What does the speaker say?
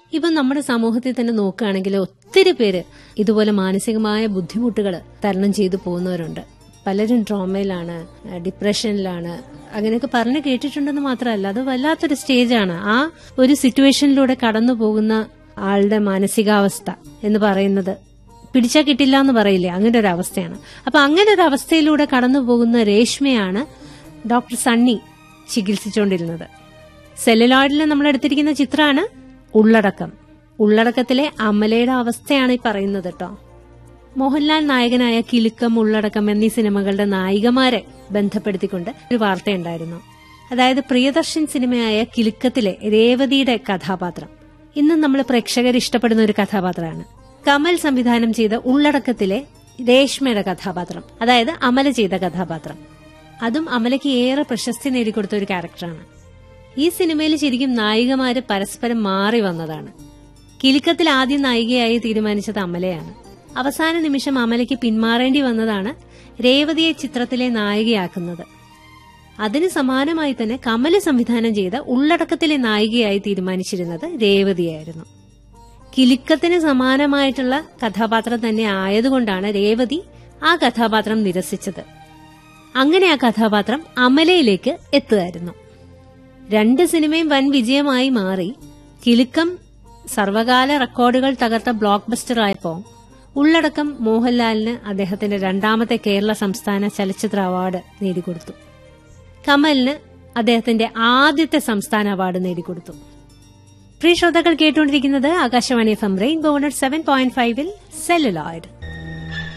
ഇപ്പം നമ്മുടെ സമൂഹത്തിൽ തന്നെ നോക്കുകയാണെങ്കിൽ ഒത്തിരി പേര് ഇതുപോലെ മാനസികമായ ബുദ്ധിമുട്ടുകൾ തരണം ചെയ്തു പോകുന്നവരുണ്ട്. പലരും ട്രോമയിലാണ്, ഡിപ്രഷനിലാണ്, അങ്ങനെയൊക്കെ പറഞ്ഞു കേട്ടിട്ടുണ്ടെന്ന് മാത്രമല്ല, അത് വല്ലാത്തൊരു സ്റ്റേജാണ്. ആ ഒരു സിറ്റുവേഷനിലൂടെ കടന്നു പോകുന്ന ആളുടെ മാനസികാവസ്ഥ എന്ന് പറയുന്നത് പിടിച്ചാൽ കിട്ടില്ല എന്ന് പറയില്ലേ, അങ്ങനെ ഒരു അവസ്ഥയാണ്. അപ്പൊ അങ്ങനെ ഒരു അവസ്ഥയിലൂടെ കടന്നു പോകുന്ന രേഷ്മയാണ് ഡോക്ടർ സണ്ണി ചികിത്സിച്ചുകൊണ്ടിരുന്നത്. സെല്ലുലോയിഡിൽ നമ്മൾ എടുത്തിരിക്കുന്ന ചിത്രമാണ് ഉള്ളടക്കം. ഉള്ളടക്കത്തിലെ അമലയുടെ അവസ്ഥയാണ് ഈ പറയുന്നത് കേട്ടോ. മോഹൻലാൽ നായകനായ കിലുക്കം, ഉള്ളടക്കം എന്നീ സിനിമകളുടെ നായികമാരെ ബന്ധപ്പെടുത്തിക്കൊണ്ട് ഒരു വാർത്തയുണ്ടായിരുന്നു. അതായത് പ്രിയദർശൻ സിനിമയായ കിലുക്കത്തിലെ രേവതിയുടെ കഥാപാത്രം ഇന്നും നമ്മൾ പ്രേക്ഷകർ ഇഷ്ടപ്പെടുന്ന ഒരു കഥാപാത്രമാണ്. കമൽ സംവിധാനം ചെയ്ത ഉള്ളടക്കത്തിലെ രേഷ്മയുടെ കഥാപാത്രം, അതായത് അമല ചെയ്ത കഥാപാത്രം, അതും അമലയ്ക്ക് ഏറെ പ്രശസ്തി നേടിക്കൊടുത്ത ഒരു ക്യാരക്ടറാണ്. ഈ സിനിമയിൽ ശരിക്കും നായികമാര് പരസ്പരം മാറി വന്നതാണ്. കിലുക്കത്തിൽ ആദ്യം നായികയായി തീരുമാനിച്ചത് അമലയാണ്. അവസാന നിമിഷം അമലയ്ക്ക് പിന്മാറേണ്ടി വന്നതാണ് രേവതിയെ ചിത്രത്തിലെ നായികയാക്കുന്നത്. അതിന് സമാനമായി തന്നെ കമല് സംവിധാനം ചെയ്ത ഉള്ളടക്കത്തിലെ നായികയായി തീരുമാനിച്ചിരുന്നത് രേവതിയായിരുന്നു. കിലുക്കത്തിന് സമാനമായിട്ടുള്ള കഥാപാത്രം തന്നെ ആയതുകൊണ്ടാണ് രേവതി ആ കഥാപാത്രം നിരസിച്ചത്. അങ്ങനെ ആ കഥാപാത്രം അമലയിലേക്ക് എത്തുകയായിരുന്നു. 2 സിനിമയും വൻ വിജയമായി മാറി. കിലുക്കം സർവകാല റെക്കോർഡുകൾ തകർത്ത ബ്ലോക്ക് ബസ്റ്റർ ആയപ്പോൾ ഉള്ളടക്കം മോഹൻലാലിന് അദ്ദേഹത്തിന്റെ 2ാമത്തെ കേരള സംസ്ഥാന ചലച്ചിത്ര അവാർഡ് നേടിക്കൊടുത്തു. കമലിന് അദ്ദേഹത്തിന്റെ ആദ്യത്തെ സംസ്ഥാന അവാർഡ് നേടിക്കൊടുത്തു. പ്രിയ ശ്രോതാക്കൾ കേട്ടുകൊണ്ടിരിക്കുന്നത് ആകാശവാണി FM റെയിൻബോ 7.5 സെല്ലുലോയിഡ്.